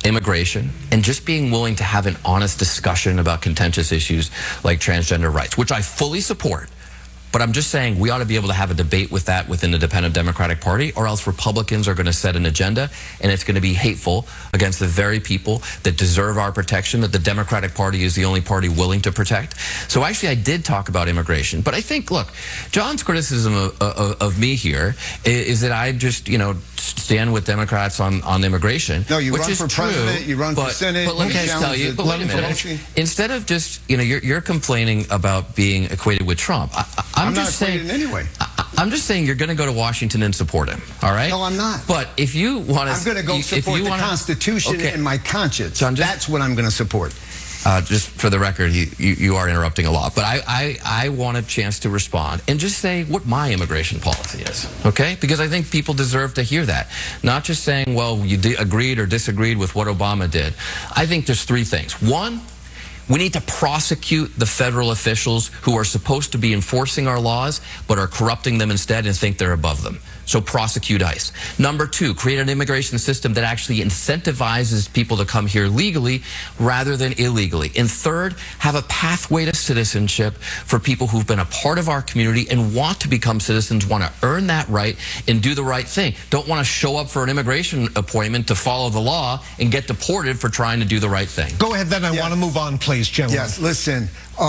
immigration, and just being willing to have an honest discussion about contentious issues like transgender rights, which I fully support. But I'm just saying we ought to be able to have a debate with that within the independent Democratic Party, or else Republicans are going to set an agenda, and it's going to be hateful against the very people that deserve our protection, that the Democratic Party is the only party willing to protect. So actually, I did talk about immigration. But I think, look, John's criticism of me here is that I just, stand with Democrats on immigration. No, you which run is for president, you run for Senate. But let me just tell you, wait a minute. Instead of just, you're complaining about being equated with Trump. I'm not just saying, anyway. I'm just saying you're going to go to Washington and support him, all right? No, I'm not. But if you want to... I'm going to go support the Constitution and my conscience. So that's what I'm going to support. Just for the record, you are interrupting a lot. But I want a chance to respond and just say what my immigration policy is, okay? Because I think people deserve to hear that. Not just saying, well, you agreed or disagreed with what Obama did. I think there's three things. One, we need to prosecute the federal officials who are supposed to be enforcing our laws but are corrupting them instead and think they're above them. So prosecute ICE. Number two, create an immigration system that actually incentivizes people to come here legally rather than illegally. And third, have a pathway to citizenship for people who've been a part of our community and want to become citizens, want to earn that right and do the right thing. Don't want to show up for an immigration appointment to follow the law and get deported for trying to do the right thing. Go ahead, then. I want to move on, please, gentlemen. Yes, listen.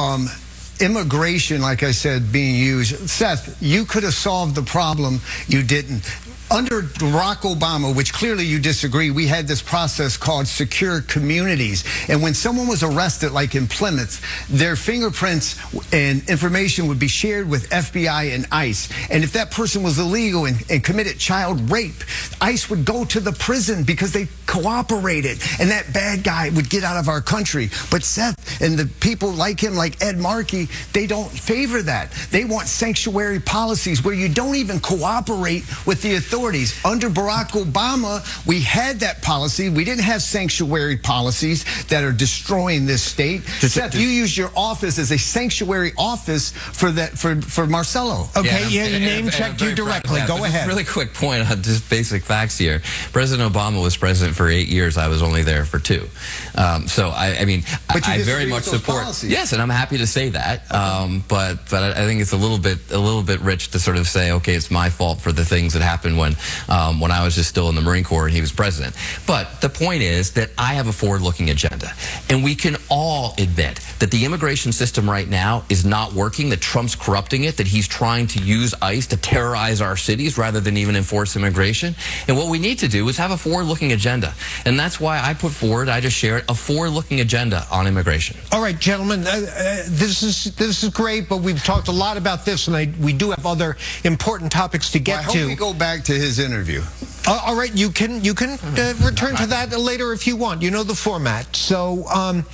Immigration, like I said, being used. Seth, you could have solved the problem. You didn't. Under Barack Obama, which clearly you disagree, we had this process called secure communities. And when someone was arrested, like in Plymouth, their fingerprints and information would be shared with FBI and ICE. And if that person was illegal and committed child rape, ICE would go to the prison because they cooperated. And that bad guy would get out of our country. But Seth and the people like him, like Ed Markey, they don't favor that. They want sanctuary policies where you don't even cooperate with the authorities. Under Barack Obama, we had that policy. We didn't have sanctuary policies that are destroying this state. Seth, you used your office as a sanctuary office for Marcelo. Okay, yeah, you name-checked you directly. Go ahead. Really quick point on just basic facts here. President Obama was president for 8 years. I was only there for 2. So, I mean, I very much support... Policies. Yes, and I'm happy to say that. Okay. But I think it's a little bit rich to sort of say, okay, it's my fault for the things that happened when I was just still in the Marine Corps and he was president. But the point is that I have a forward-looking agenda. And we can all admit that the immigration system right now is not working, that Trump's corrupting it, that he's trying to use ICE to terrorize our cities rather than even enforce immigration. And what we need to do is have a forward-looking agenda. And that's why I put forward, I just shared, a forward-looking agenda on immigration. All right, gentlemen, this is great, but we've talked a lot about this, and we do have other important topics to get to. I hope we go back to his interview. All right, you can return to that later if you want. You know the format. So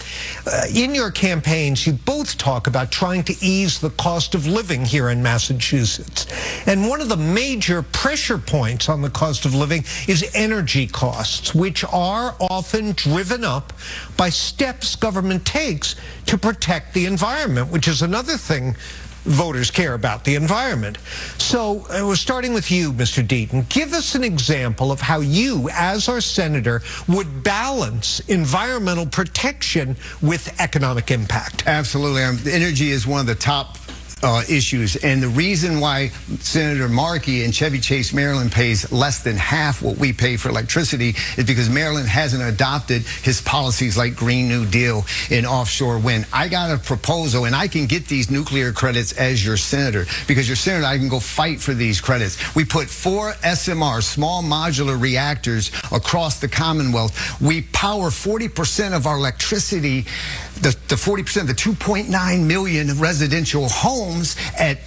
in your campaigns, you both talk about trying to ease the cost of living here in Massachusetts. And one of the major pressure points on the cost of living is energy costs, which are often driven up by steps government takes to protect the environment, which is another thing voters care about, the environment. So we're starting with you, Mr. Deaton. Give us an example of how you, as our senator, would balance environmental protection with economic impact. Absolutely. Energy is one of the top issues, and the reason why Senator Markey in Chevy Chase, Maryland pays less than half what we pay for electricity is because Maryland hasn't adopted his policies like Green New Deal and offshore wind. I got a proposal, and I can get these nuclear credits as your senator. Because your senator, I can go fight for these credits. We put 4 SMR, small modular reactors, across the Commonwealth. We power 40% of our electricity, the 40%, the 2.9 million residential homes at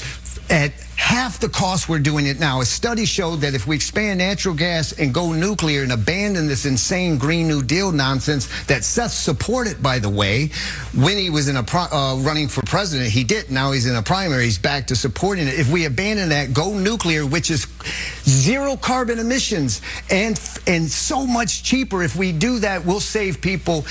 half the cost we're doing it now. A study showed that if we expand natural gas and go nuclear and abandon this insane Green New Deal nonsense that Seth supported, by the way, when he was in running for president, he did. Now he's in a primary. He's back to supporting it. If we abandon that, go nuclear, which is zero carbon emissions and so much cheaper. If we do that, we'll save people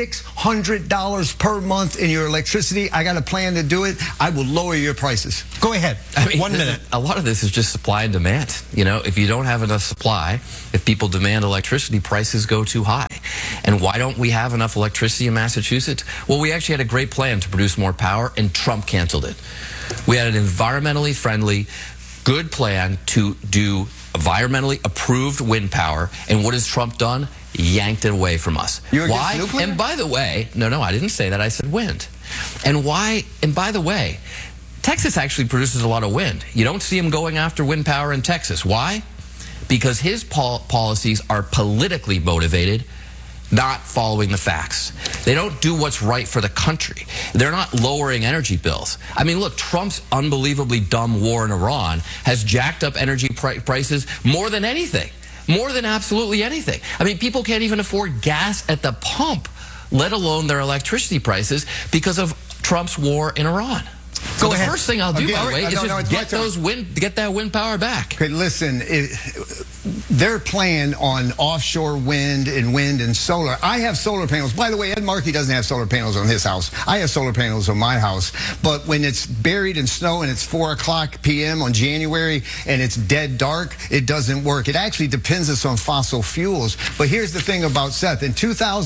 $600 per month in your electricity. I got a plan to do it. I will lower your prices. Go ahead. I mean, 1 minute. A lot of this is just supply and demand. You know, if you don't have enough supply, if people demand electricity, prices go too high. And why don't we have enough electricity in Massachusetts? Well, we actually had a great plan to produce more power, and Trump canceled it. We had an environmentally friendly, good plan to do environmentally approved wind power, and what has Trump done? Yanked it away from us. Why? Nuclear? And by the way, no, I didn't say that. I said wind. And why? And by the way, Texas actually produces a lot of wind. You don't see him going after wind power in Texas. Why? Because his policies are politically motivated, not following the facts. They don't do what's right for the country. They're not lowering energy bills. I mean, look, Trump's unbelievably dumb war in Iran has jacked up energy prices more than anything. More than absolutely anything. I mean, people can't even afford gas at the pump, let alone their electricity prices, because of Trump's war in Iran. So the first thing I'll do, by the way, is just get that wind power back. Okay, listen, their plan on offshore wind and solar. I have solar panels. By the way, Ed Markey doesn't have solar panels on his house. I have solar panels on my house. But when it's buried in snow and it's 4:00 p.m. on January and it's dead dark, it doesn't work. It actually depends us on fossil fuels. But here's the thing about Seth. In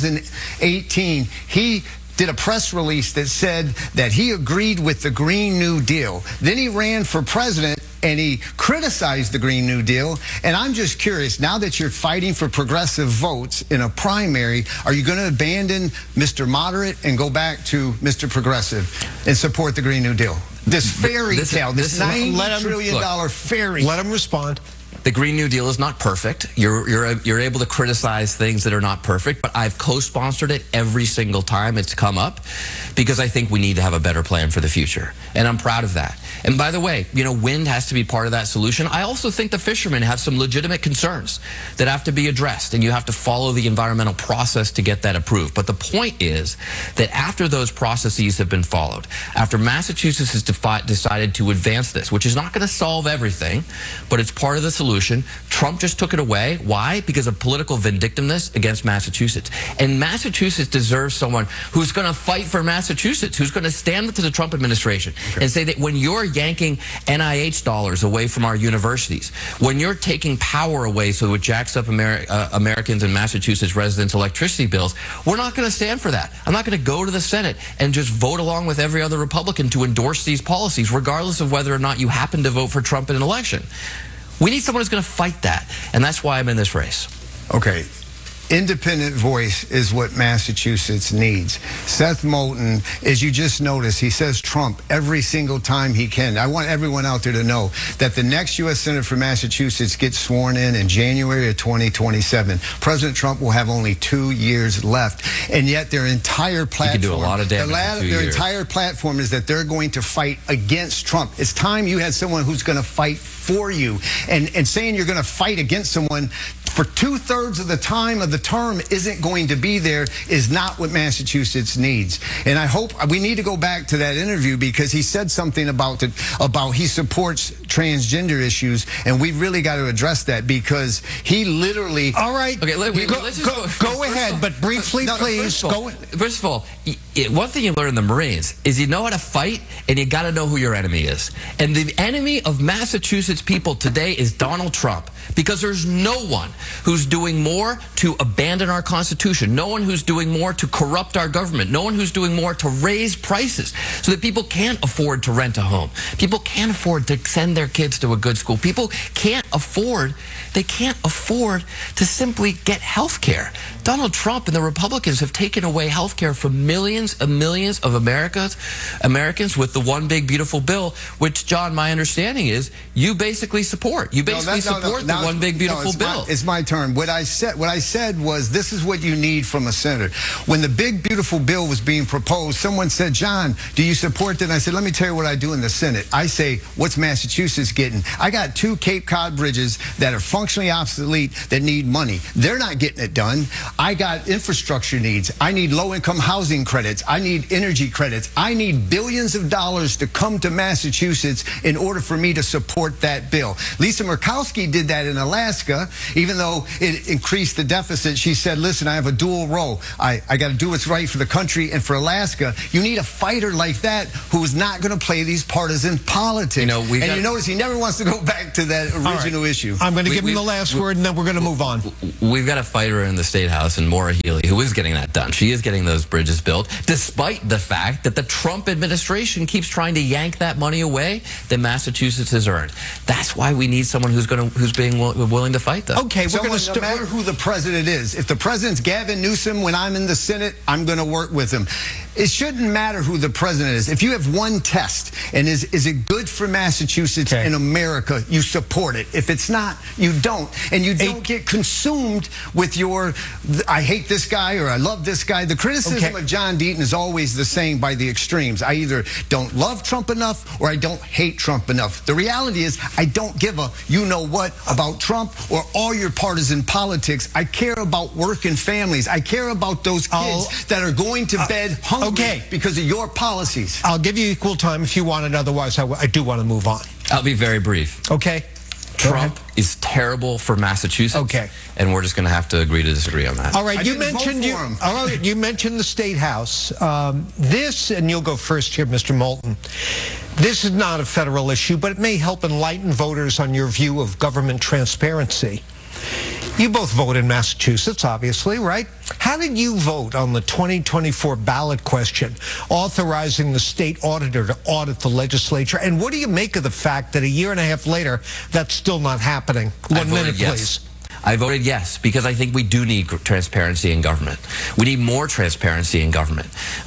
2018, he did a press release that said that he agreed with the Green New Deal. Then he ran for president and he criticized the Green New Deal. And I'm just curious, now that you're fighting for progressive votes in a primary, are you going to abandon Mr. Moderate and go back to Mr. Progressive and support the Green New Deal? This fairy tale, this $9 trillion fairy. Let him respond. The Green New Deal is not perfect. You're able to criticize things that are not perfect, but I've co-sponsored it every single time it's come up because I think we need to have a better plan for the future. And I'm proud of that. And by the way, you know, wind has to be part of that solution. I also think the fishermen have some legitimate concerns that have to be addressed, and you have to follow the environmental process to get that approved. But the point is that after those processes have been followed, after Massachusetts has decided to advance this, which is not going to solve everything, but it's part of the solution, Trump just took it away. Why? Because of political vindictiveness against Massachusetts. And Massachusetts deserves someone who's going to fight for Massachusetts, who's going to stand up to the Trump administration and say that when you're yanking NIH dollars away from our universities, when you're taking power away so it jacks up Americans and Massachusetts residents' electricity bills, we're not going to stand for that. I'm not going to go to the Senate and just vote along with every other Republican to endorse these policies, regardless of whether or not you happen to vote for Trump in an election. We need someone who's going to fight that, and that's why I'm in this race. Okay. Independent voice is what Massachusetts needs. Seth Moulton, as you just noticed, he says Trump every single time he can. I want everyone out there to know that the next U.S. Senator from Massachusetts gets sworn in January of 2027. President Trump will have only 2 years left, and yet their entire platform, you can do a lot of damage in 2 years. Their entire platform is that they're going to fight against Trump. It's time you had someone who's going to fight for you, and saying you're going to fight against someone for 2/3 of the time of the term isn't going to be there is not what Massachusetts needs. And I hope we need to go back to that interview because he said something about he supports transgender issues, and we've really got to address that because he literally. All right. Okay, go ahead, but briefly, please. First of all, one thing you learn in the Marines is you know how to fight, and you got to know who your enemy is. And the enemy of Massachusetts people today is Donald Trump, because there's no one who's doing more to abandon our Constitution, no one who's doing more to corrupt our government, no one who's doing more to raise prices so that people can't afford to rent a home. People can't afford to send their kids to a good school. People can't afford to simply get health care. Donald Trump and the Republicans have taken away health care from millions and millions of Americans with the One Big Beautiful Bill, which, John, my understanding is you basically support. You basically support the One Big Beautiful Bill. It's my turn. What I said was this is what you need from a senator. When the Big Beautiful Bill was being proposed, someone said, John, do you support that? And I said, let me tell you what I do in the Senate. I say, what's Massachusetts getting? I got 2 Cape Cod bridges that are functionally obsolete that need money. They're not getting it done. I got infrastructure needs. I need low-income housing credits. I need energy credits. I need billions of dollars to come to Massachusetts in order for me to support that bill. Lisa Murkowski did that in Alaska. Even though it increased the deficit, she said, listen, I have a dual role. I got to do what's right for the country and for Alaska. You need a fighter like that who is not going to play these partisan politics. You notice he never wants to go back to that original new issue. I'm going to give him the last word, and then we're going to move on. We've got a fighter in the State House, and Maura Healey, who is getting that done. She is getting those bridges built, despite the fact that the Trump administration keeps trying to yank that money away that Massachusetts has earned. That's why we need someone who's being willing to fight them. Okay, we're going to no matter who the president is, if the president's Gavin Newsom, when I'm in the Senate, I'm going to work with him. It shouldn't matter who the president is. If you have one test, and is it good for Massachusetts and America, you support it. If it's not, you don't. And you don't get consumed with your, I hate this guy or I love this guy. The criticism of John Deaton is always the same by the extremes. I either don't love Trump enough or I don't hate Trump enough. The reality is I don't give a you-know-what about Trump or all your partisan politics. I care about working families. I care about those kids that are going to bed hungry because of your policies. I'll give you equal time if you want it. Otherwise, I do want to move on. I'll be very brief. Okay. Trump is terrible for Massachusetts. Okay. And we're just going to have to agree to disagree on that. All right. You mentioned you mentioned the State House. This, and you'll go first here, Mr. Moulton. This is not a federal issue, but it may help enlighten voters on your view of government transparency. You both vote in Massachusetts, obviously, right? How did you vote on the 2024 ballot question authorizing the state auditor to audit the legislature? And what do you make of the fact that a year and a half later, that's still not happening? 1 minute, please. I voted yes, because I think we do need transparency in government. We need more transparency in government.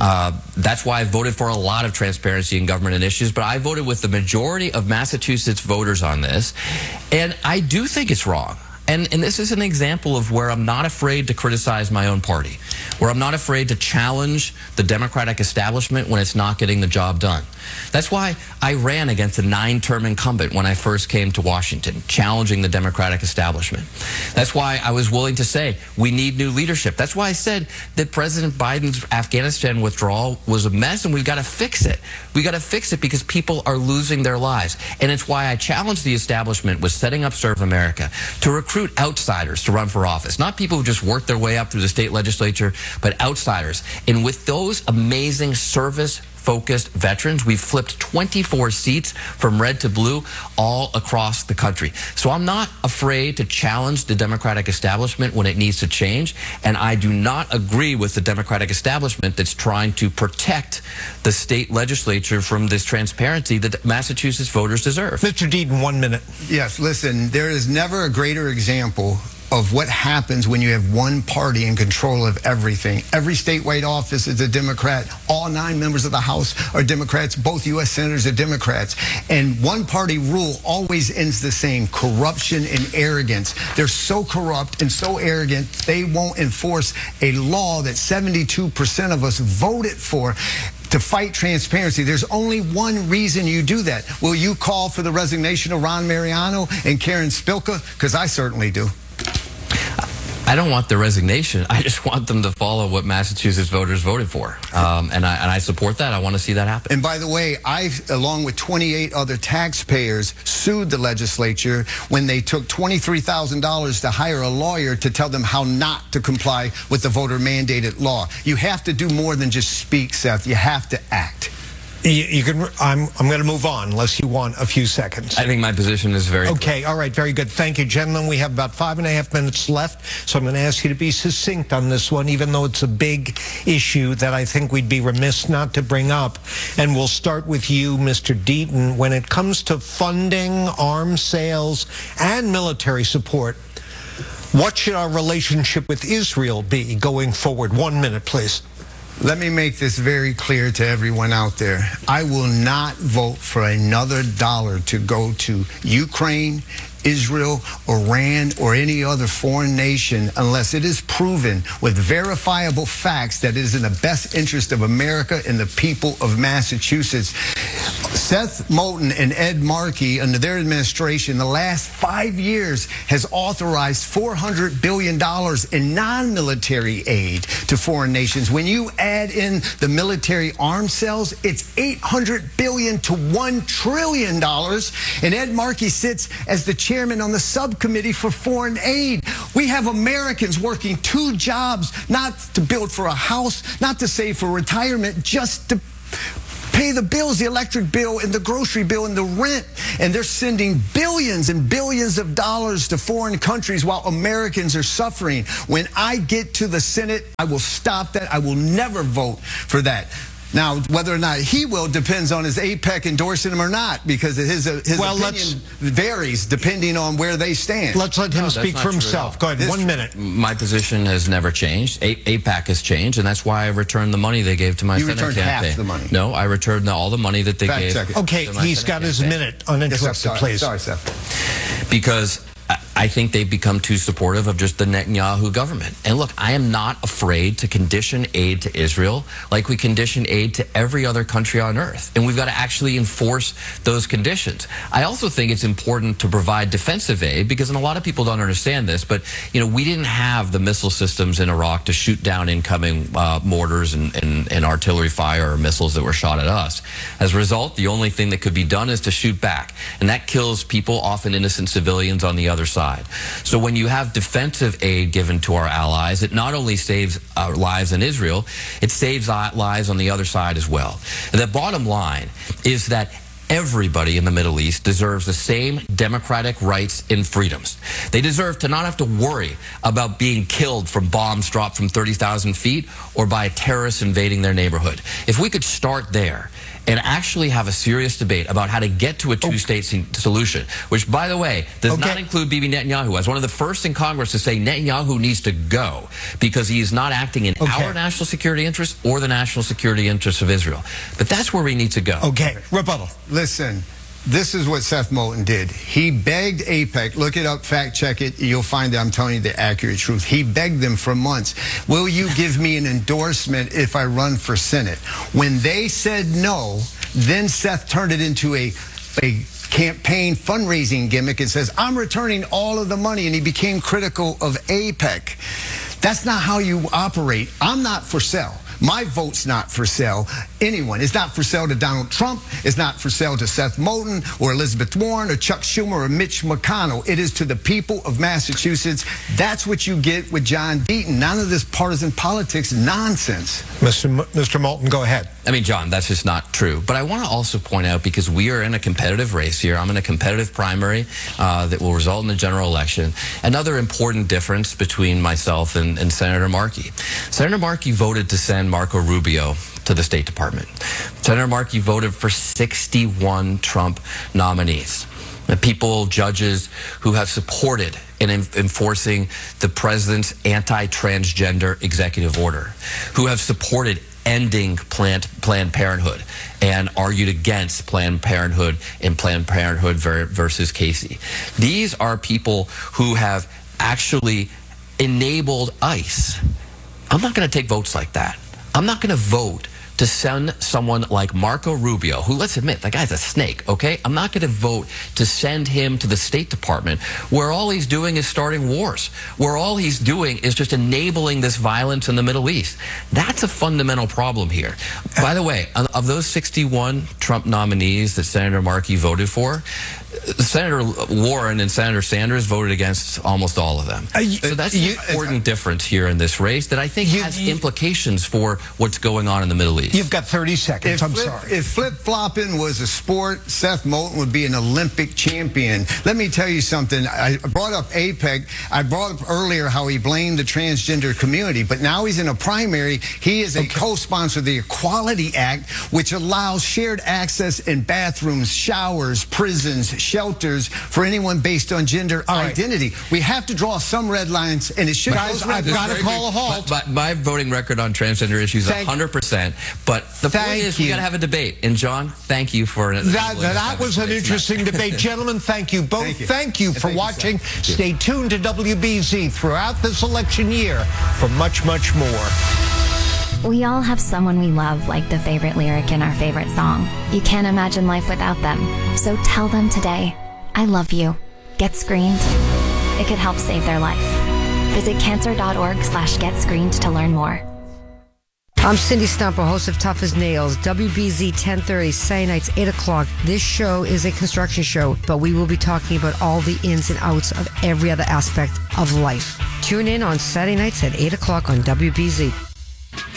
That's why I voted for a lot of transparency in government initiatives, but I voted with the majority of Massachusetts voters on this, and I do think it's wrong. And this is an example of where I'm not afraid to criticize my own party, where I'm not afraid to challenge the Democratic establishment when it's not getting the job done. That's why I ran against a 9-term incumbent when I first came to Washington, challenging the Democratic establishment. That's why I was willing to say we need new leadership. That's why I said that President Biden's Afghanistan withdrawal was a mess and we've got to fix it. We've got to fix it because people are losing their lives. And it's why I challenged the establishment with setting up Serve America to recruit outsiders to run for office. Not people who just work their way up through the state legislature, but outsiders. And with those amazing service-focused veterans, we've flipped 24 seats from red to blue all across the country. So I'm not afraid to challenge the Democratic establishment when it needs to change, and I do not agree with the Democratic establishment that's trying to protect the state legislature from this transparency that Massachusetts voters deserve. Mr. Deaton, 1 minute. Yes, listen, there is never a greater example of what happens when you have one party in control of everything. Every statewide office is a Democrat. All 9 members of the House are Democrats. Both U.S. senators are Democrats. And one party rule always ends the same: corruption and arrogance. They're so corrupt and so arrogant, they won't enforce a law that 72% of us voted for to fight transparency. There's only one reason you do that. Will you call for the resignation of Ron Mariano and Karen Spilka? Because I certainly do. I don't want the resignation. I just want them to follow what Massachusetts voters voted for. And I support that. I want to see that happen. And by the way, I, along with 28 other taxpayers, sued the legislature when they took $23,000 to hire a lawyer to tell them how not to comply with the voter-mandated law. You have to do more than just speak, Seth. You have to act. You can. I'm going to move on unless you want a few seconds. I think my position is very okay. All right. Very good. Thank you, gentlemen. We have about 5.5 minutes left, so I'm going to ask you to be succinct on this one, even though it's a big issue that I think we'd be remiss not to bring up. And we'll start with you, Mr. Deaton. When it comes to funding, arms sales, and military support, what should our relationship with Israel be going forward? 1 minute, please. Let me make this very clear to everyone out there. I will not vote for another dollar to go to Ukraine, Israel, Iran, or any other foreign nation unless it is proven with verifiable facts that it is in the best interest of America and the people of Massachusetts. Seth Moulton and Ed Markey, under their administration, the last 5 years has authorized $400 billion in non-military aid to foreign nations. When you add in the military arms sales, it's $800 billion to $1 trillion. And Ed Markey sits as the chairman on the subcommittee for foreign aid. We have Americans working 2 jobs, not to build for a house, not to save for retirement, just to pay the bills, the electric bill and the grocery bill and the rent. And they're sending billions and billions of dollars to foreign countries while Americans are suffering. When I get to the Senate, I will stop that. I will never vote for that. Now, whether or not he will depends on his AIPAC endorsing him or not, because his opinion varies depending on where they stand. Let's let him speak for himself. Go ahead, 1 minute. My position has never changed. AIPAC has changed, and that's why I returned the money they gave to my Senate campaign. You returned half the money. No, I returned all the money that they gave. Okay, he's got his minute uninterrupted, please. Sorry, Seth. Because I think they've become too supportive of just the Netanyahu government. And look, I am not afraid to condition aid to Israel like we condition aid to every other country on earth. And we've got to actually enforce those conditions. I also think it's important to provide defensive aid because, and a lot of people don't understand this, but we didn't have the missile systems in Iraq to shoot down incoming mortars and artillery fire or missiles that were shot at us. As a result, the only thing that could be done is to shoot back. And that kills people, often innocent civilians, on the other side. So when you have defensive aid given to our allies, it not only saves our lives in Israel, it saves lives on the other side as well. And the bottom line is that everybody in the Middle East deserves the same democratic rights and freedoms. They deserve to not have to worry about being killed from bombs dropped from 30,000 feet or by terrorists invading their neighborhood. If we could start there and actually have a serious debate about how to get to a two-state solution, which, by the way, does not include Bibi Netanyahu. As one of the first in Congress to say Netanyahu needs to go because he is not acting in our national security interests or the national security interests of Israel. But that's where we need to go. Okay, rebuttal. Listen. This is what Seth Moulton did. He begged AIPAC, look it up, fact check it, you'll find that I'm telling you the accurate truth. He begged them for months, will you give me an endorsement if I run for Senate? When they said no, then Seth turned it into a campaign fundraising gimmick and says, I'm returning all of the money, and he became critical of AIPAC. That's not how you operate. I'm not for sale. My vote's not for sale. Anyone. It's not for sale to Donald Trump. It's not for sale to Seth Moulton or Elizabeth Warren or Chuck Schumer or Mitch McConnell. It is to the people of Massachusetts. That's what you get with John Deaton. None of this partisan politics nonsense. Mr. Moulton, go ahead. I mean, John, that's just not true. But I want to also point out, because we are in a competitive race here, I'm in a competitive primary that will result in the general election. Another important difference between myself and Senator Markey. Senator Markey voted to send Marco Rubio to the State Department. Senator Markey voted for 61 Trump nominees. The people, judges who have supported in enforcing the president's anti-transgender executive order, who have supported ending Planned Parenthood and argued against Planned Parenthood and Planned Parenthood versus Casey. These are people who have actually enabled ICE. I'm not going to take votes like that. I'm not going to vote to send someone like Marco Rubio, who, let's admit, that guy's a snake, okay? I'm not going to vote to send him to the State Department where all he's doing is starting wars, where all he's doing is just enabling this violence in the Middle East. That's a fundamental problem here. By the way, of those 61 Trump nominees that Senator Markey voted for, Senator Warren and Senator Sanders voted against almost all of them. So that's an important difference here in this race that I think has implications for what's going on in the Middle East. You've got 30 seconds. I'm sorry. If flip-flopping was a sport, Seth Moulton would be an Olympic champion. Let me tell you something. I brought up AIPAC. I brought up earlier how he blamed the transgender community, but now he's in a primary. He is a co-sponsor of the Equality Act, which allows shared access in bathrooms, showers, prisons, shelters for anyone based on gender identity. We have to draw some red lines, and it should. Guys, I've got to call a halt. My voting record on transgender issues is 100%. But the point is, we got to have a debate. And John, thank you for that was an interesting debate, gentlemen. Thank you both. Thank you for watching. Stay tuned to WBZ throughout this election year for much, much more. We all have someone we love, like the favorite lyric in our favorite song. You can't imagine life without them. So tell them today, I love you. Get screened. It could help save their life. Visit cancer.org/getscreened to learn more. I'm Cindy Stumper, host of Tough as Nails, WBZ 1030, Saturday nights, 8 o'clock. This show is a construction show, but we will be talking about all the ins and outs of every other aspect of life. Tune in on Saturday nights at 8 o'clock on WBZ.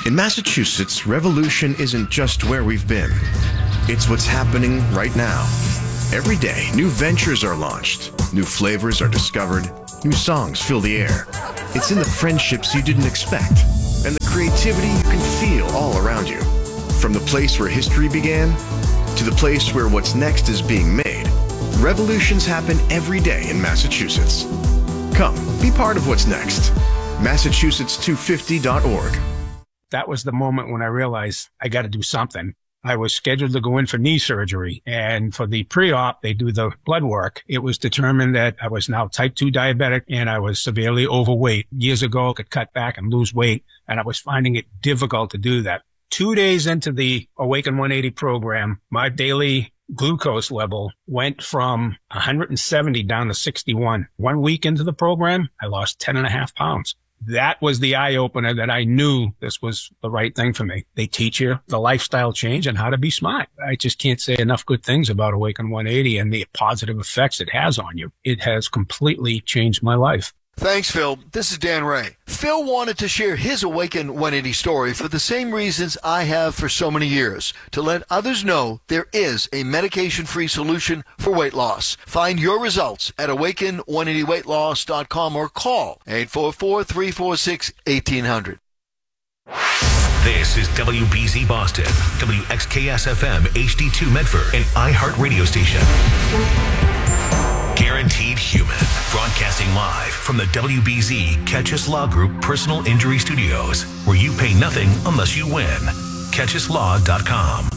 In Massachusetts, revolution isn't just where we've been. It's what's happening right now. Every day, new ventures are launched, new flavors are discovered, new songs fill the air. It's in the friendships you didn't expect, and the creativity you can feel all around you. From the place where history began, to the place where what's next is being made, revolutions happen every day in Massachusetts. Come, be part of what's next. Massachusetts250.org. That was the moment when I realized I got to do something. I was scheduled to go in for knee surgery, and for the pre-op, they do the blood work. It was determined that I was now type 2 diabetic and I was severely overweight. Years ago, I could cut back and lose weight, and I was finding it difficult to do that. 2 days into the Awaken 180 program, my daily glucose level went from 170 down to 61. 1 week into the program, I lost 10.5 pounds. That was the eye-opener that I knew this was the right thing for me. They teach you the lifestyle change and how to be smart. I just can't say enough good things about Awaken 180 and the positive effects it has on you. It has completely changed my life. Thanks, Phil. This is Dan Ray. Phil wanted to share his Awaken 180 story for the same reasons I have for so many years, to let others know there is a medication-free solution for weight loss. Find your results at awaken180weightloss.com or call 844-346-1800. This is WBZ Boston, WXKS-FM HD2 Medford, an iHeart radio station. Guaranteed Human, broadcasting live from the WBZ Catchus Law Group Personal Injury Studios, where you pay nothing unless you win. CatchusLaw.com.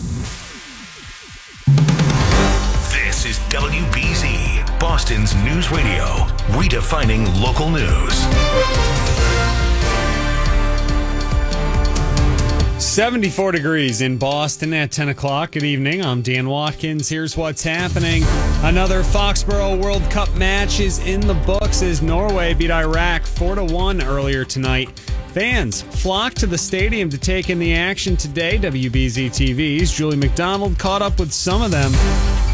This is WBZ, Boston's news radio, redefining local news. 74 degrees in Boston at 10 o'clock. Good evening. I'm Dan Watkins. Here's what's happening. Another Foxborough World Cup match is in the books as Norway beat Iraq 4-1 earlier tonight. Fans flocked to the stadium to take in the action today. WBZ TV's Julie McDonald caught up with some of them.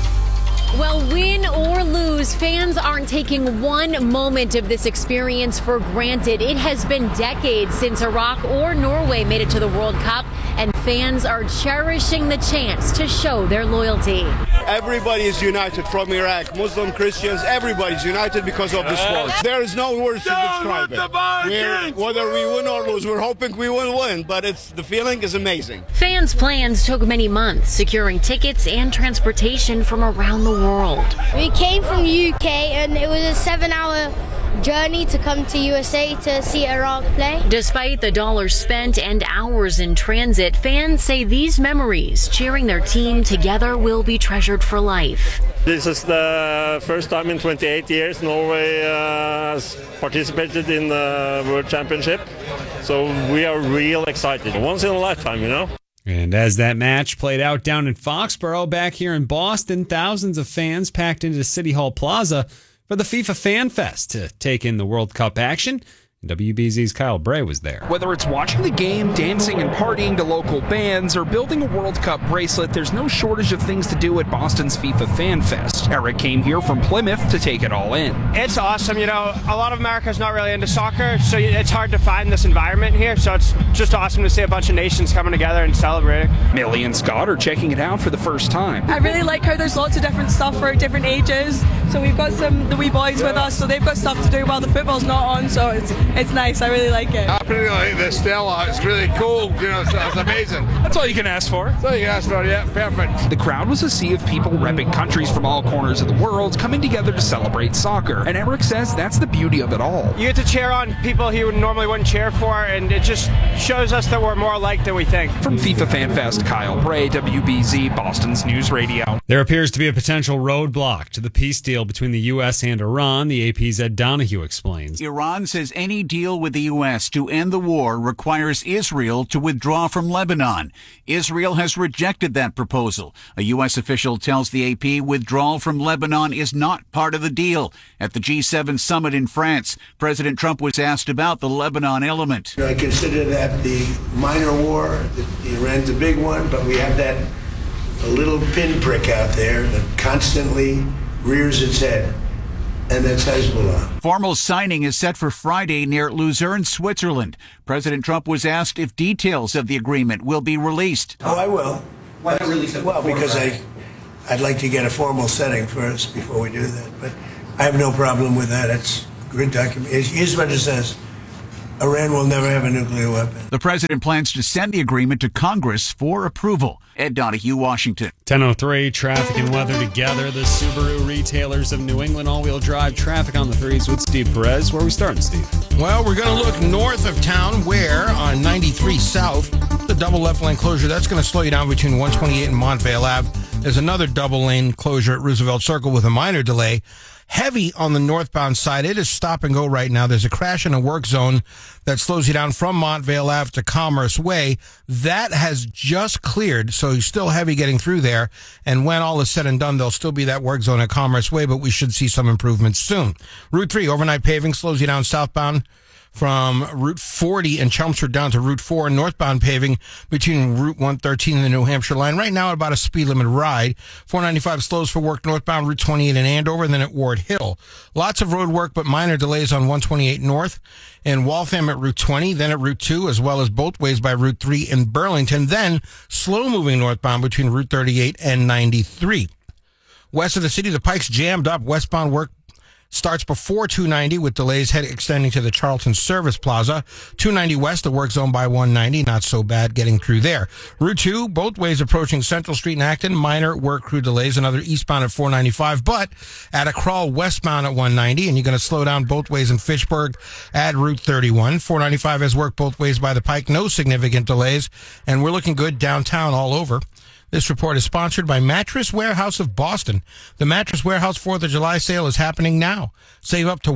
Well, win or lose, fans aren't taking one moment of this experience for granted. It has been decades since Iraq or Norway made it to the World Cup, and fans are cherishing the chance to show their loyalty. Everybody is united from Iraq, Muslim, Christians, everybody's united because of the sport. There is no words to describe it. Whether we win or lose, we're hoping we will win, but the feeling is amazing. Fans' plans took many months, securing tickets and transportation from around the world. We came from UK and it was a 7-hour journey to come to USA to see Iraq play. Despite the dollars spent and hours in transit, fans say these memories, cheering their team together, will be treasured for life. This is the first time in 28 years Norway has participated in the World Championship, so we are real excited. Once in a lifetime, you know. And as that match played out down in Foxborough, back here in Boston, thousands of fans packed into City Hall Plaza for the FIFA Fan Fest to take in the World Cup action. WBZ's Kyle Bray was there. Whether it's watching the game, dancing and partying to local bands, or building a World Cup bracelet, there's no shortage of things to do at Boston's FIFA Fan Fest. Eric came here from Plymouth to take it all in. It's awesome. You know, a lot of America's not really into soccer, so it's hard to find this environment here. So it's just awesome to see a bunch of nations coming together and celebrating. Millie and Scott are checking it out for the first time. I really like how there's lots of different stuff for different ages. So we've got the wee boys with us, so they've got stuff to do while the football's not on. So it's nice. I really like it. I really like the Stella. It's really cool. You know, it's amazing. That's all you can ask for. That's all you can ask for, yeah. Perfect. The crowd was a sea of people repping countries from all corners of the world coming together to celebrate soccer. And Eric says that's the beauty of it all. You get to cheer on people you normally wouldn't cheer for, and it just shows us that we're more alike than we think. From FIFA Fan Fest, Kyle Bray, WBZ, Boston's News Radio. There appears to be a potential roadblock to the peace deal between the U.S. and Iran, the AP's Ed Donahue explains. Iran says any deal with the U.S. to end the war requires Israel to withdraw from Lebanon. Israel has rejected that proposal. A U.S. official tells the AP withdrawal from Lebanon is not part of the deal. At the G7 summit in France, President Trump was asked about the Lebanon element. I consider that the minor war. Iran's a big one, but we have that a little pinprick out there that constantly rears its head. and that's Hezbollah. Formal signing is set for Friday near Luzerne, Switzerland. President Trump was asked if details of the agreement will be released. Oh, I will. Why not release it? Well, because I'd like to get a formal setting first before we do that. But I have no problem with that. It's a good document. Here's what it says. Iran will never have a nuclear weapon. The president plans to send the agreement to Congress for approval. Ed Donahue, Washington. 10:03, traffic and weather together. The Subaru retailers of New England all-wheel drive traffic on the threes with Steve Perez. Where are we starting, Steve? Well, we're going to look north of town where on 93 South, the double left lane closure, that's going to slow you down between 128 and Montvale Ave. There's another double lane closure at Roosevelt Circle with a minor delay. Heavy on the northbound side. It is stop and go right now. There's a crash in a work zone that slows you down from Montvale Ave to Commerce Way. That has just cleared, so you're still heavy getting through there. And when all is said and done, there'll still be that work zone at Commerce Way, but we should see some improvements soon. Route 3, overnight paving slows you down southbound from Route 40 in Chelmsford down to Route 4, northbound paving between Route 113 and the New Hampshire line. Right now, about a speed limit ride. 495 slows for work northbound Route 28 in Andover, and then at Ward Hill. Lots of road work, but minor delays on 128 north and Waltham at Route 20, then at Route 2, as well as both ways by Route 3 in Burlington. Then slow-moving northbound between Route 38 and 93. West of the city, the Pike's jammed up. Westbound work starts before 290 with delays extending to the Charlton Service Plaza. 290 west, the work zone by 190. Not so bad getting through there. Route 2, both ways approaching Central Street in Acton. Minor work crew delays. Another eastbound at 495, but at a crawl westbound at 190. And you're going to slow down both ways in Fitchburg at Route 31. 495 has worked both ways by the Pike. No significant delays. And we're looking good downtown all over. This report is sponsored by Mattress Warehouse of Boston. The Mattress Warehouse 4th of July sale is happening now. Save up to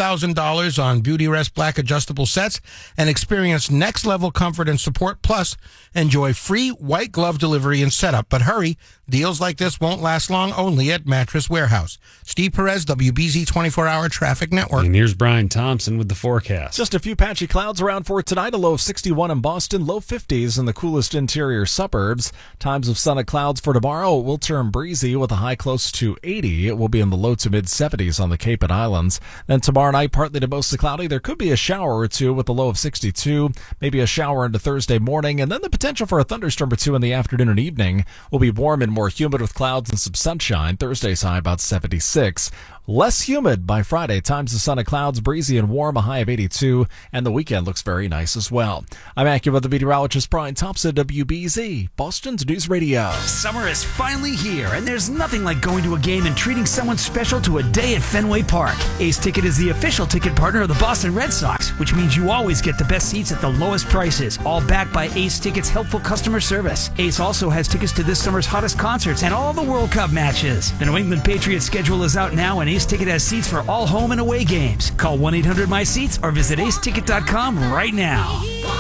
$1,000 on Beautyrest Black adjustable sets and experience next-level comfort and support. Plus, enjoy free white glove delivery and setup. But hurry, deals like this won't last long, only at Mattress Warehouse. Steve Perez, WBZ 24-Hour Traffic Network. And here's Brian Thompson with the forecast. Just a few patchy clouds around for tonight. A low of 61 in Boston, low 50s in the coolest interior suburbs. Times of sun and clouds for tomorrow. It will turn breezy with a high close to 80. It will be in the low to mid 70s on the Cape and Islands. Then tomorrow night, partly to mostly cloudy. There could be a shower or two with a low of 62. Maybe a shower into Thursday morning. And then the potential for a thunderstorm or two in the afternoon and evening. Will be warm and more humid with clouds and some sunshine. Thursday's high about 76. Less humid by Friday. Times of sun and clouds, breezy and warm, a high of 82. And the weekend looks very nice as well. I'm AccuWeather meteorologist Brian Thompson, WBZ, Boston's News Radio. Summer is finally here, and there's nothing like going to a game and treating someone special to a day at Fenway Park. Ace Ticket is the official ticket partner of the Boston Red Sox, which means you always get the best seats at the lowest prices, all backed by Ace Ticket's helpful customer service. Ace also has tickets to this summer's hottest concerts and all the World Cup matches. The New England Patriots schedule is out now, and Ace Ticket has seats for all home and away games. Call 1-800-MY-SEATS or visit aceticket.com right now.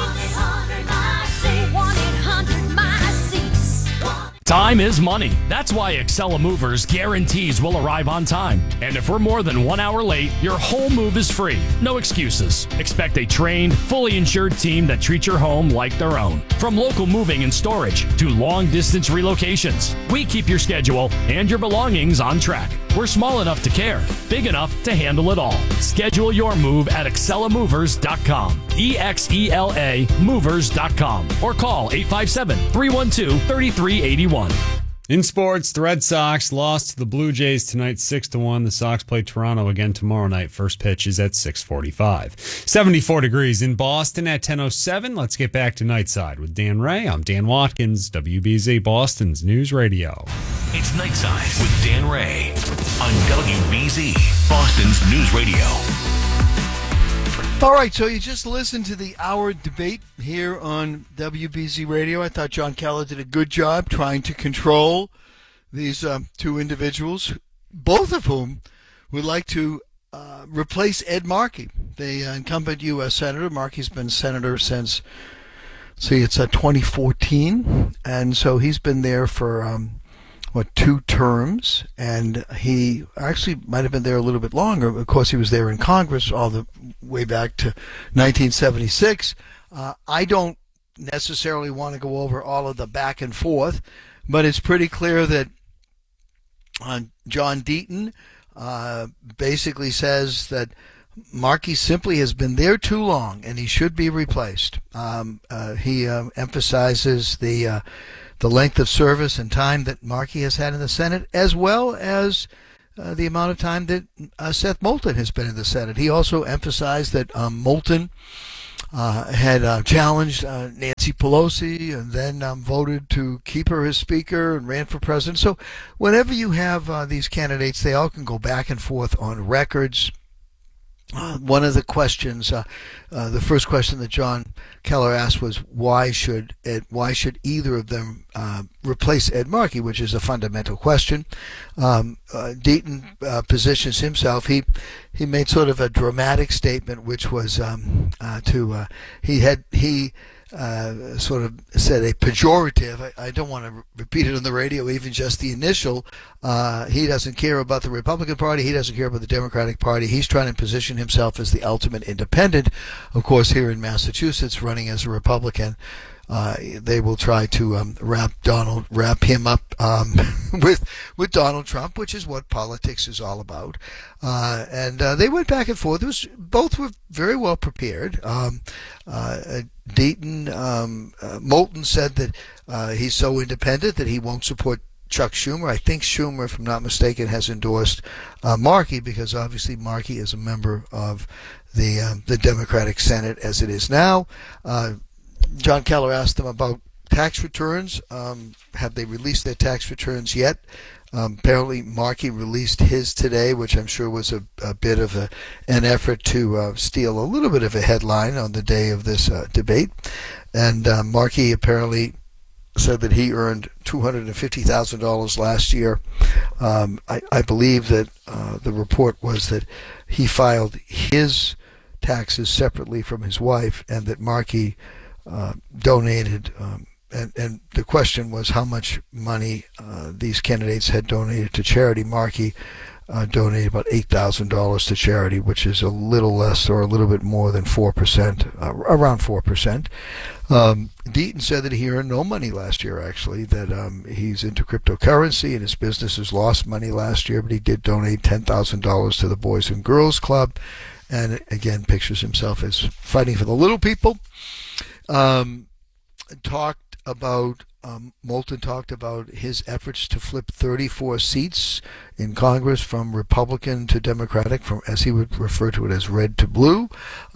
Time is money. That's why Excella Movers guarantees we'll arrive on time. And if we're more than 1 hour late, your whole move is free. No excuses. Expect a trained, fully insured team that treats your home like their own. From local moving and storage to long-distance relocations, we keep your schedule and your belongings on track. We're small enough to care, big enough to handle it all. Schedule your move at ExcellaMovers.com. EXELA Movers.com. Or call 857-312-3381. In sports, the Red Sox lost to the Blue Jays tonight 6-1. The Sox play Toronto again tomorrow night. First pitch is at 6:45. 74 degrees in Boston at 10:07. Let's get back to Nightside with Dan Ray. I'm Dan Watkins, WBZ Boston's News Radio. It's Nightside with Dan Ray on WBZ Boston's News Radio. All right, so you just listened to the hour debate here on WBZ Radio. I thought John Keller did a good job trying to control these two individuals, both of whom would like to replace Ed Markey, the incumbent U.S. Senator. Markey's been senator since, it's 2014, and so he's been there for 2 terms, and he actually might have been there a little bit longer. Of course, he was there in Congress all the way back to 1976. I don't necessarily want to go over all of the back and forth, but it's pretty clear that John Deaton basically says that Markey simply has been there too long and he should be replaced. He emphasizes the length of service and time that Markey has had in the Senate, as well as the amount of time that Seth Moulton has been in the Senate. He also emphasized that Moulton had challenged Nancy Pelosi and then voted to keep her as Speaker and ran for president. So whenever you have these candidates, they all can go back and forth on records. One of the questions, the first question that John Keller asked was, why should either of them replace Ed Markey, which is a fundamental question. Deaton positions himself. He made sort of a dramatic statement, which was he sort of said a pejorative. I don't want to repeat it on the radio, even just the initial. He doesn't care about the Republican Party. He doesn't care about the Democratic Party. He's trying to position himself as the ultimate independent. Of course, here in Massachusetts, running as a Republican, they will try to wrap him up with Donald Trump, which is what politics is all about. And they went back and forth. Both were very well prepared. Moulton said that he's so independent that he won't support Chuck Schumer. I think Schumer, if I'm not mistaken, has endorsed Markey because obviously Markey is a member of the Democratic Senate as it is now. John Keller asked them about tax returns. Have they released their tax returns yet? Apparently Markey released his today, which I'm sure was a bit of an effort to steal a little bit of a headline on the day of this debate. And Markey apparently said that he earned $250,000 last year. I believe that the report was that he filed his taxes separately from his wife, and that Markey donated, and the question was how much money these candidates had donated to charity. Markey donated about $8,000 to charity, which is a little less or a little bit more than 4%, around 4%. Deaton said that he earned no money last year, actually, that he's into cryptocurrency and his businesses lost money last year, but he did donate $10,000 to the Boys and Girls Club, and again pictures himself as fighting for the little people. Moulton talked about his efforts to flip 34 seats in Congress from Republican to Democratic, from, as he would refer to it, as red to blue.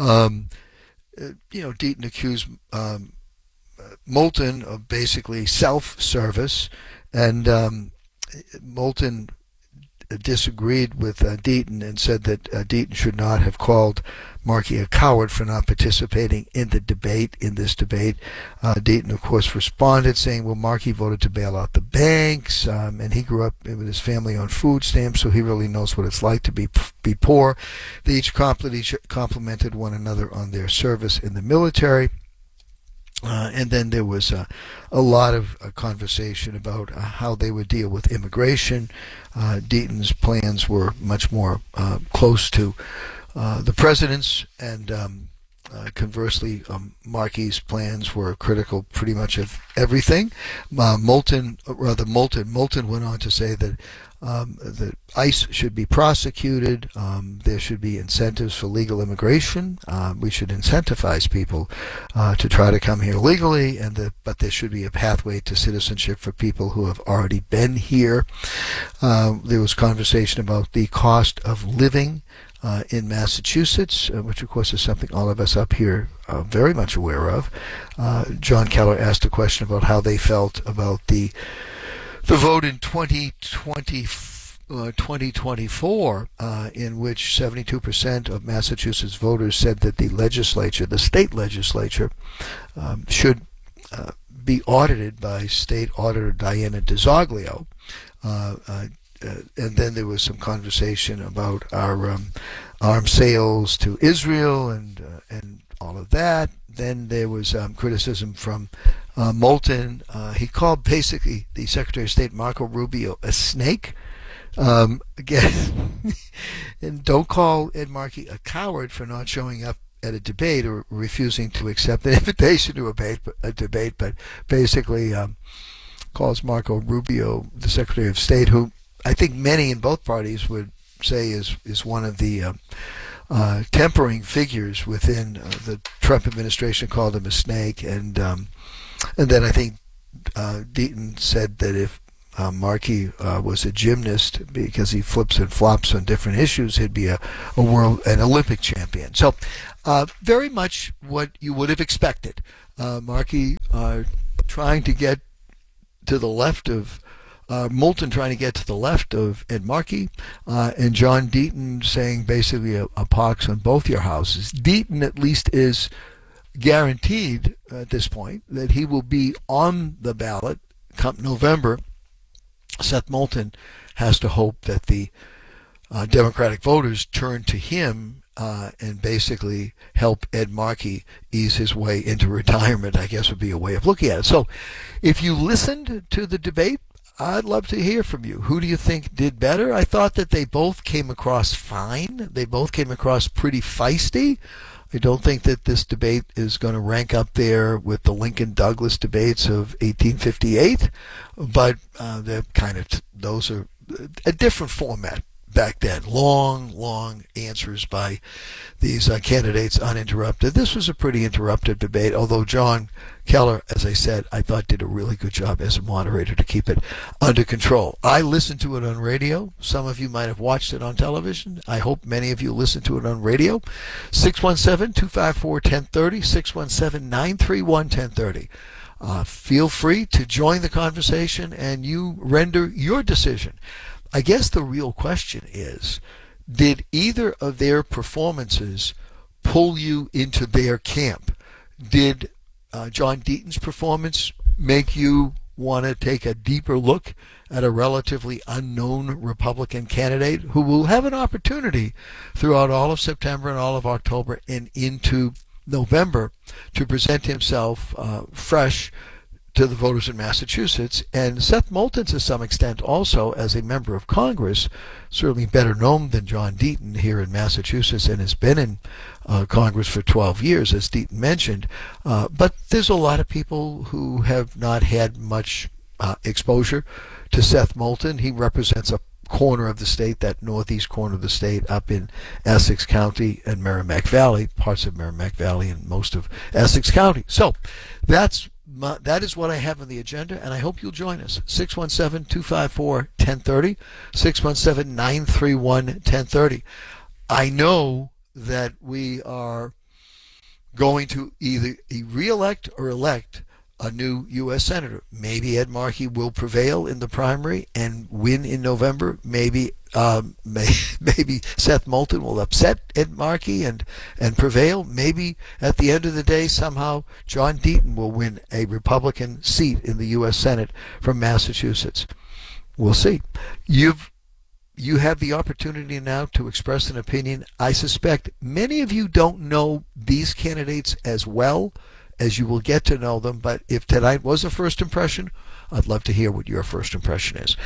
Deaton accused Moulton of basically self-service, and Moulton disagreed with Deaton and said that Deaton should not have called Markey a coward for not participating in this debate. Deaton, of course, responded saying, well, Markey voted to bail out the banks, and he grew up with his family on food stamps, so he really knows what it's like to be poor. They each complimented one another on their service in the military. And then there was a lot of conversation about how they would deal with immigration. Deaton's plans were much more close to the president's, and conversely, Markey's plans were critical pretty much of everything. Moulton went on to say that ICE should be prosecuted. There should be incentives for legal immigration. We should incentivize people to try to come here legally, but there should be a pathway to citizenship for people who have already been here. There was conversation about the cost of living in Massachusetts, which of course is something all of us up here are very much aware of. John Keller asked a question about how they felt about the vote in 2024, in which 72% of Massachusetts voters said that the state legislature, should be audited by State Auditor Diana DiZoglio. And then there was some conversation about our arms sales to Israel and all of that. Then there was criticism from Moulton. He called basically the Secretary of State Marco Rubio a snake. Again, and don't call Ed Markey a coward for not showing up at a debate or refusing to accept an invitation to a debate, but basically calls Marco Rubio, the Secretary of State, who I think many in both parties would say is one of the tempering figures within the Trump administration, called him a snake, and then I think Deaton said that if Markey was a gymnast, because he flips and flops on different issues, he'd be an Olympic champion. So very much what you would have expected. Markey trying to get to the left of Moulton, trying to get to the left of Ed Markey, and John Deaton saying basically a pox on both your houses. Deaton at least is guaranteed at this point that he will be on the ballot come November. Seth Moulton has to hope that the Democratic voters turn to him and basically help Ed Markey ease his way into retirement, I guess would be a way of looking at it. So if you listened to the debate, I'd love to hear from you. Who do you think did better? I thought that they both came across fine. They both came across pretty feisty. I don't think that this debate is going to rank up there with the Lincoln-Douglas debates of 1858, but they're kind of those are a different format back then. Long answers by these candidates uninterrupted. This was a pretty interrupted debate, although John Keller, as I said, I thought did a really good job as a moderator to keep it under control. I listened to it on radio. Some of you might have watched it on television. I hope many of you listened to it on radio. 617-254-1030, 617-931-1030. Feel free to join the conversation and you render your decision. I guess the real question is, did either of their performances pull you into their camp? Did John Deaton's performance make you want to take a deeper look at a relatively unknown Republican candidate who will have an opportunity throughout all of September and all of October and into November to present himself fresh to the voters in Massachusetts? And Seth Moulton, to some extent, also as a member of Congress, certainly better known than John Deaton here in Massachusetts, and has been in Congress for 12 years, as Deaton mentioned. But there's a lot of people who have not had much exposure to Seth Moulton. He represents a corner of the state, that northeast corner of the state up in Essex County and Merrimack Valley, parts of Merrimack Valley and most of Essex County. So that is what I have on the agenda, and I hope you'll join us. 617-254-1030, 617-931-1030. I know that we are going to either re-elect or elect a new U.S. Senator. Maybe Ed Markey will prevail in the primary and win in November. Maybe Seth Moulton will upset Ed Markey and prevail. Maybe at the end of the day, somehow John Deaton will win a Republican seat in the U.S. Senate from Massachusetts. We'll see. You have the opportunity now to express an opinion. I suspect many of you don't know these candidates as well as you will get to know them, but if tonight was a first impression, I'd love to hear what your first impression is.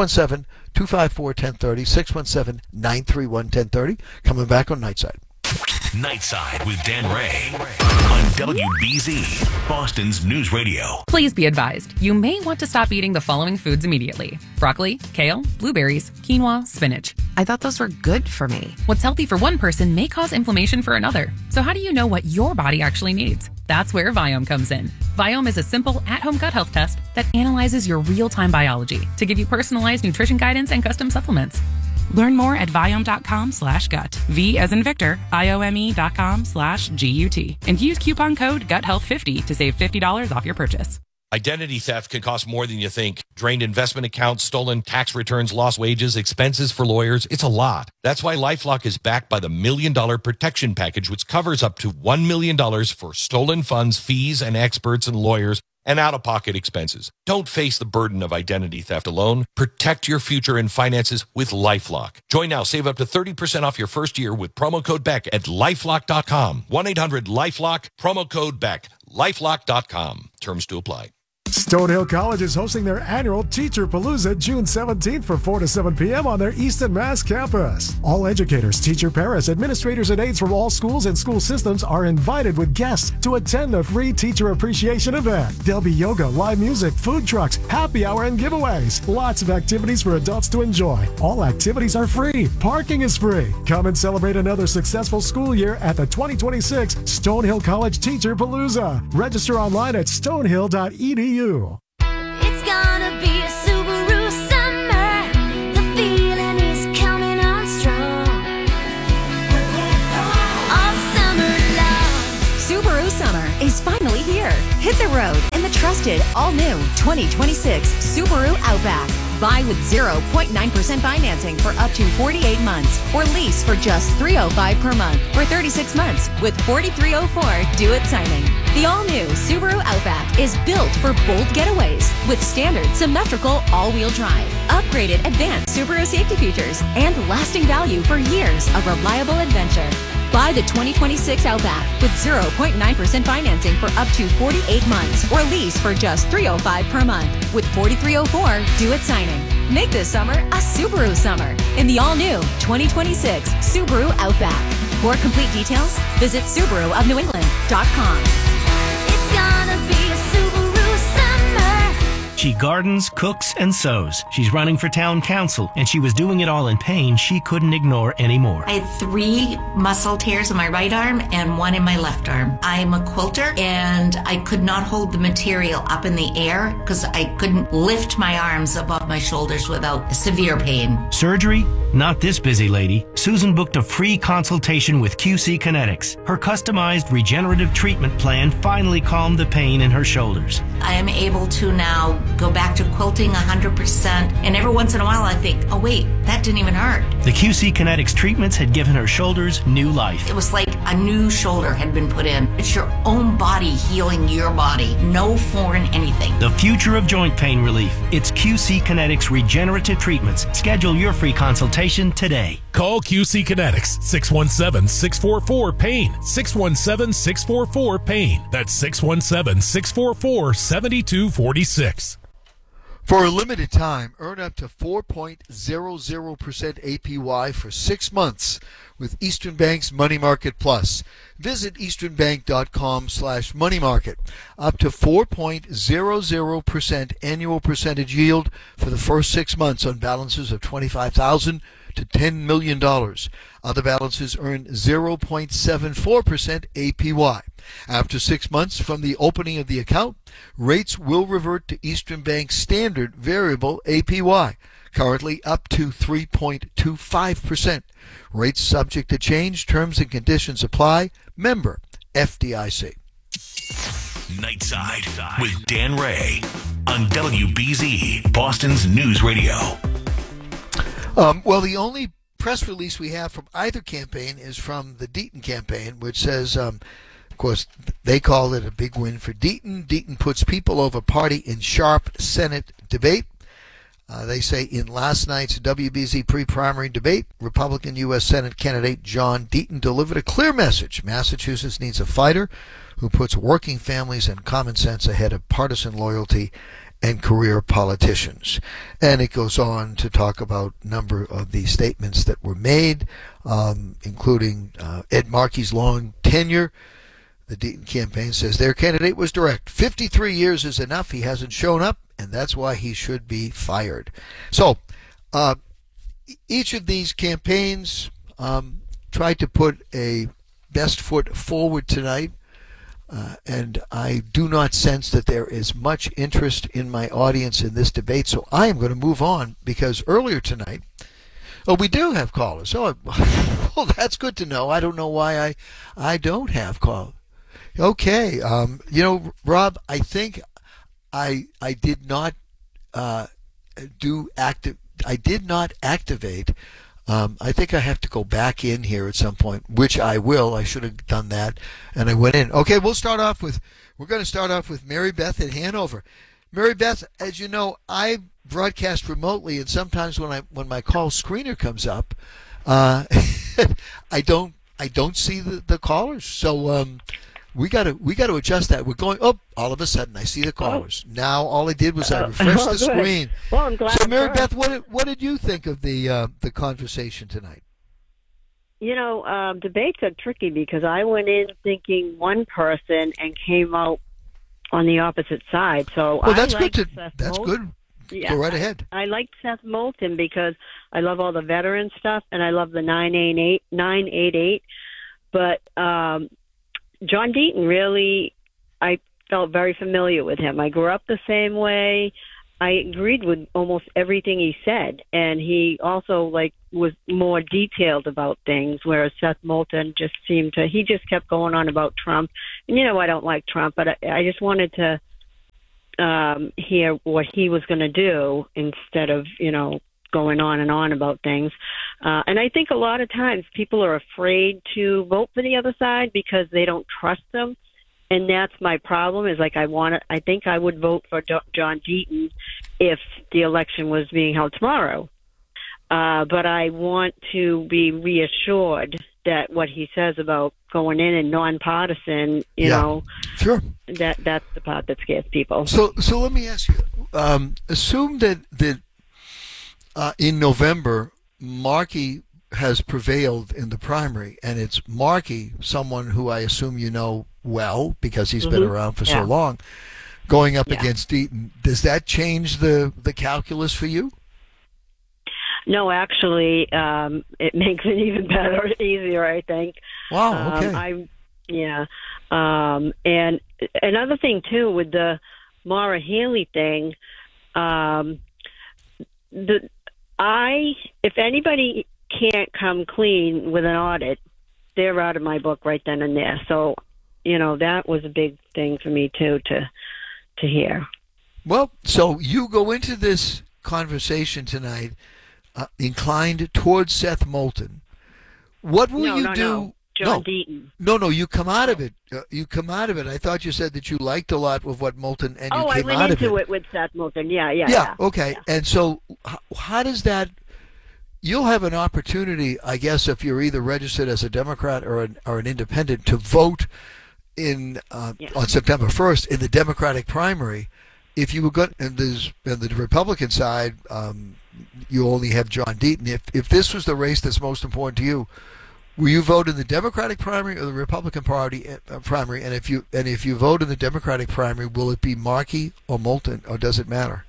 617-254-1030, 617-931-1030. Coming back on Nightside. Nightside with Dan Ray on WBZ, Boston's News Radio. Please be advised, you may want to stop eating the following foods immediately: broccoli, kale, blueberries, quinoa, spinach. I thought those were good for me. What's healthy for one person may cause inflammation for another. So how do you know what your body actually needs? That's where Viome comes in. Viome is a simple at-home gut health test that analyzes your real-time biology to give you personalized nutrition guidance and custom supplements. Learn more at Viome.com/gut. V as in Victor, IOME.com/GUT. And use coupon code GUTHEALTH50 to save $50 off your purchase. Identity theft can cost more than you think. Drained investment accounts, stolen tax returns, lost wages, expenses for lawyers. It's a lot. That's why LifeLock is backed by the $1 Million Protection Package, which covers up to $1 million for stolen funds, fees, and experts and lawyers, and out-of-pocket expenses. Don't face the burden of identity theft alone. Protect your future and finances with LifeLock. Join now. Save up to 30% off your first year with promo code BECK at LifeLock.com. 1-800-LifeLock, promo code BECK. LifeLock.com. Terms to apply. Stonehill College is hosting their annual Teacher Palooza June 17th from 4 to 7 p.m. on their Easton, Mass. campus. All educators, teacher paras, administrators, and aides from all schools and school systems are invited with guests to attend the free teacher appreciation event. There'll be yoga, live music, food trucks, happy hour, and giveaways. Lots of activities for adults to enjoy. All activities are free. Parking is free. Come and celebrate another successful school year at the 2026 Stonehill College Teacher Palooza. Register online at stonehill.edu. It's gonna be a Subaru summer. The feeling is coming on strong. All summer long. Subaru summer is finally here. Hit the road in the trusted all-new 2026 Subaru Outback. Buy with 0.9% financing for up to 48 months or lease for just $305 per month for 36 months with $4,304 due at signing. The all-new Subaru Outback is built for bold getaways with standard symmetrical all-wheel drive, upgraded advanced Subaru safety features, and lasting value for years of reliable adventure. Buy the 2026 Outback with 0.9% financing for up to 48 months or lease for just $305 per month with $4,304 due at signing. Make this summer a Subaru summer in the all-new 2026 Subaru Outback. For complete details, visit SubaruofNewEngland.com. It's gonna be a Subaru summer. She gardens, cooks, and sews. She's running for town council, and she was doing it all in pain she couldn't ignore anymore. I had 3 muscle tears in my right arm and 1 in my left arm. I'm a quilter, and I could not hold the material up in the air because I couldn't lift my arms above my shoulders without severe pain. Surgery? Not this busy lady. Susan booked a free consultation with QC Kinetics. Her customized regenerative treatment plan finally calmed the pain in her shoulders. I am able to now go back to quilting 100%, and every once in a while I think, oh wait, that didn't even hurt. The QC Kinetics treatments had given her shoulders new life. It was like a new shoulder had been put in. It's your own body healing your body. No foreign anything. The future of joint pain relief. It's QC Kinetics regenerative treatments. Schedule your free consultation today. Call QC Kinetics 617-644-PAIN. 617-644-PAIN. That's 617-644-7246. For a limited time, earn up to 4.00% APY for 6 months with Eastern Bank's Money Market Plus. Visit easternbank.com/moneymarket. Up to 4.00% annual percentage yield for the first 6 months on balances of $25,000 to $10 million. Other balances earn 0.74% APY. After 6 months from the opening of the account, rates will revert to Eastern Bank's standard variable APY, currently up to 3.25%. Rates subject to change. Terms and conditions apply. Member FDIC. Nightside with Dan Ray on WBZ, Boston's News Radio. Well, the only press release we have from either campaign is from the Deaton campaign, which says, of course, they call it a big win for Deaton. Deaton puts people over party in sharp Senate debate. They say in last night's WBZ pre-primary debate, Republican U.S. Senate candidate John Deaton delivered a clear message. Massachusetts needs a fighter who puts working families and common sense ahead of partisan loyalty and career politicians. And it goes on to talk about a number of the statements that were made, including Ed Markey's long tenure. The Deaton campaign says their candidate was direct. 53 years is enough. He hasn't shown up, and that's why he should be fired. So each of these campaigns tried to put a best foot forward tonight. And I do not sense that there is much interest in my audience in this debate, so I am going to move on, because earlier tonight, we do have callers. Well, that's good to know. I don't know why I don't have callers. Okay, Rob, I think I did not activate. I think I have to go back in here at some point, which I will. I should have done that, and I went in. Okay, we're going to start off with Mary Beth in Hanover. Mary Beth, as you know, I broadcast remotely, and sometimes when my call screener comes up, I don't see the callers. So we got to adjust that. We're going up. All of a sudden, I see the callers. Now, all I did was I refreshed the good. screen. Well, I'm glad. So, Mary Beth, what did you think of the conversation tonight? You know, debates are tricky because I went in thinking one person and came out on the opposite side. So Well, that's I good. liked That's Seth good. Yeah, Go right ahead. I liked Seth Moulton because I love all the veteran stuff and I love the 988. But John Deaton, really, I felt very familiar with him. I grew up the same way. I agreed with almost everything he said, and he also was more detailed about things, whereas Seth Moulton just he just kept going on about Trump. And I don't like Trump, but I just wanted to hear what he was going to do instead of going on and on about things. And I think a lot of times people are afraid to vote for the other side because they don't trust them. And that's my problem is I think I would vote for John Deaton if the election was being held tomorrow. But I want to be reassured that what he says about going in and nonpartisan, sure, that's the part that scares people. So let me ask you, assume that in November, Markey has prevailed in the primary, and it's Markey, someone who I assume you know well because he's been around for so long, going up against Deaton. Does that change the calculus for you? No, actually, it makes it even better, easier, I think. Wow, okay. And another thing, too, with the Maura Healey thing, if anybody can't come clean with an audit, they're out of my book right then and there. So, that was a big thing for me, too, to hear. Well, so you go into this conversation tonight inclined towards Seth Moulton. What will you do? No. John Deaton. No, you come out of it. You come out of it. I thought you said that you liked a lot of what Moulton, and you came out of it. I went into it with Seth Moulton. Yeah. Okay. Yeah. And so how does that... You'll have an opportunity, I guess, if you're either registered as a Democrat or an independent, to vote on September 1st in the Democratic primary. If you were going, and the Republican side, you only have John Deaton. If this was the race that's most important to you, will you vote in the Democratic primary or the Republican Party primary? And if you vote in the Democratic primary, will it be Markey or Moulton, or does it matter?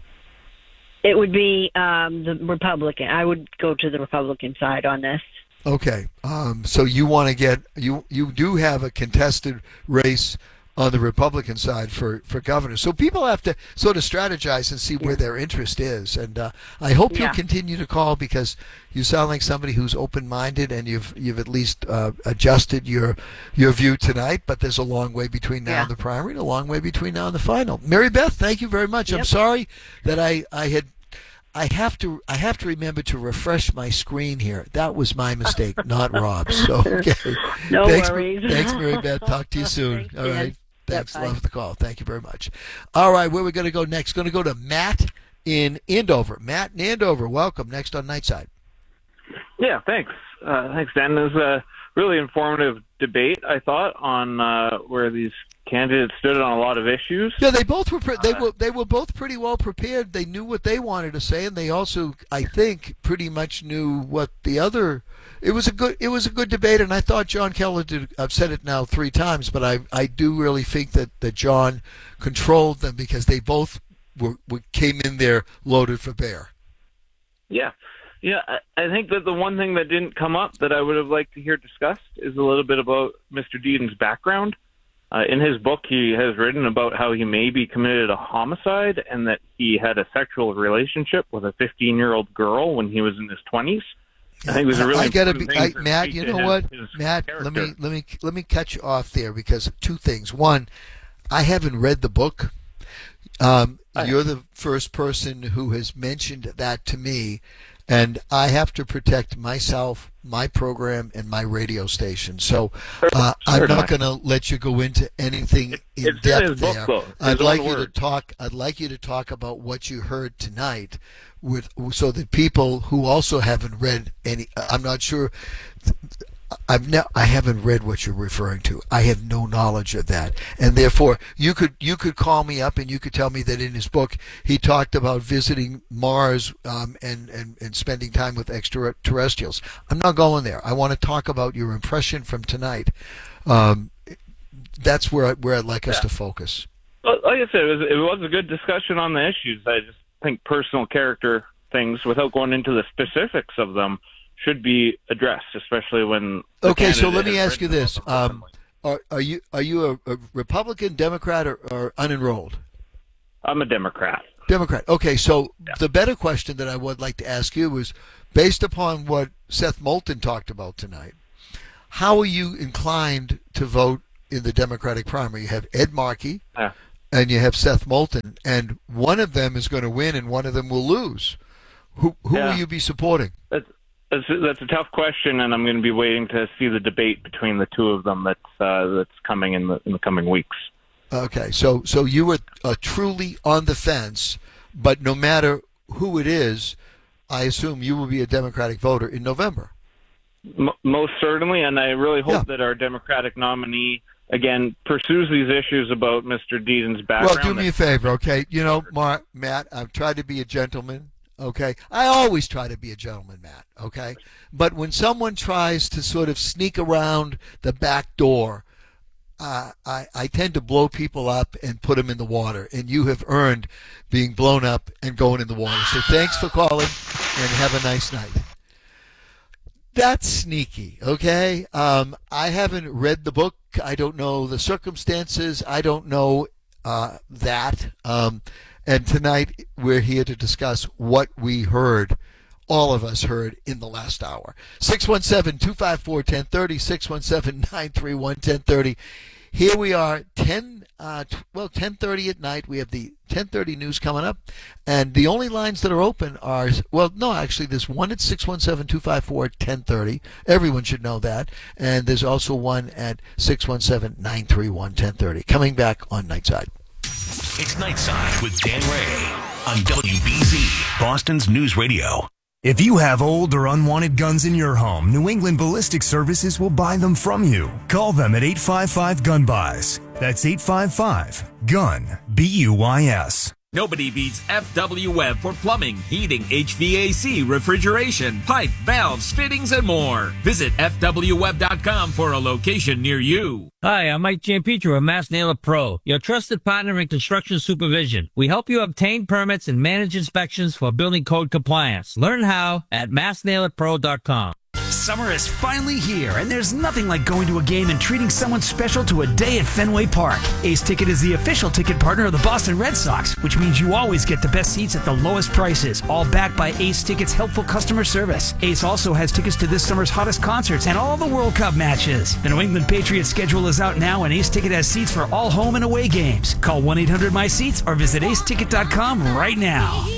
It would be the Republican. I would go to the Republican side on this. Okay. So you want to get you do have a contested race on the Republican side for governor. So people have to sort of strategize and see where their interest is. And I hope you'll continue to call because you sound like somebody who's open-minded and you've at least adjusted your view tonight. But there's a long way between now and the primary, and a long way between now and the final. Mary Beth, thank you very much. I'm sorry that I have to remember to refresh my screen here. That was my mistake, not Rob's. So okay. No worries. Thanks, Mary Beth. Talk to you soon. Thanks, all right. Thanks. Yep, Love the call. Thank you very much. All right, where are we going to go next? Going to go to Matt in Andover. Matt in Andover, welcome. Next on Nightside. Yeah, thanks. Thanks, Dan. It was a really informative debate, I thought, on where these candidates stood on a lot of issues. Yeah, they both were. They were both pretty well prepared. They knew what they wanted to say, and they also, I think, pretty much knew what the other. It was a good debate, and I thought John Keller did. I've said it now 3 times, but I do really think that John controlled them because they both came in there loaded for bear. Yeah. Yeah, I think that the one thing that didn't come up that I would have liked to hear discussed is a little bit about Mr. Deaton's background. In his book, he has written about how he maybe committed a homicide and that he had a sexual relationship with a 15-year-old girl when he was in his 20s. I think it was a really Matt, you know what? Matt, let me cut you off there because 2 things. One, I haven't read the book. You're the first person who has mentioned that to me. And I have to protect myself, my program, and my radio station. So I'm not going to let you go into anything in depth there. I'd like you to talk about what you heard tonight, so that people who also haven't read any. I'm not sure. I haven't read what you're referring to. I have no knowledge of that, and therefore you could call me up and you could tell me that in his book he talked about visiting Mars and spending time with extraterrestrials. I'm not going there. I want to talk about your impression from tonight. That's where I'd like us to focus. Well, like I said, it was a good discussion on the issues. I just think personal character things, without going into the specifics of them, should be addressed, especially when. Okay, so let me ask you this: are you a Republican, Democrat, or unenrolled? I'm a Democrat. Democrat. Okay, so the better question that I would like to ask you is, based upon what Seth Moulton talked about tonight, how are you inclined to vote in the Democratic primary? You have Ed Markey and you have Seth Moulton, and one of them is going to win and one of them will lose. Who will you be supporting? That's a tough question, and I'm going to be waiting to see the debate between the two of them that's coming in the coming weeks. Okay, so you are truly on the fence, but no matter who it is, I assume you will be a Democratic voter in November. Most certainly, and I really hope that our Democratic nominee, again, pursues these issues about Mr. Deaton's background. Well, do me a favor, okay? You know, Matt, I've tried to be a gentleman. Okay, I always try to be a gentleman, Matt. Okay, but when someone tries to sort of sneak around the back door, I tend to blow people up and put them in the water. And you have earned being blown up and going in the water. So thanks for calling, and have a nice night. That's sneaky. Okay, I haven't read the book. I don't know the circumstances. I don't know that. And tonight we're here to discuss what we heard, all of us heard in the last hour. 617-254-1030, 617-931-1030. Here we are, 10:30 at night. We have the 10:30 news coming up, and the only lines that are open are, well, no, actually, there's one at 617-254-1030. Everyone should know that. And there's also one at 617-931-1030. Coming back on Nightside. It's Nightside with Dan Ray on WBZ, Boston's News Radio. If you have old or unwanted guns in your home, New England Ballistic Services will buy them from you. Call them at 855-GUN-BUYS. That's 855-GUN-BUYS. Nobody beats FW Webb for plumbing, heating, HVAC, refrigeration, pipe, valves, fittings, and more. Visit FWWebb.com for a location near you. Hi, I'm Mike Giampietro of Mass Nailer Pro, your trusted partner in construction supervision. We help you obtain permits and manage inspections for building code compliance. Learn how at MassNailerPro.com. Summer is finally here, and there's nothing like going to a game and treating someone special to a day at Fenway Park. Ace Ticket is the official ticket partner of the Boston Red Sox, which means you always get the best seats at the lowest prices, all backed by Ace Ticket's helpful customer service. Ace also has tickets to this summer's hottest concerts and all the World Cup matches. The New England Patriots schedule is out now, and Ace Ticket has seats for all home and away games. Call 1-800-MY-SEATS or visit aceticket.com right now.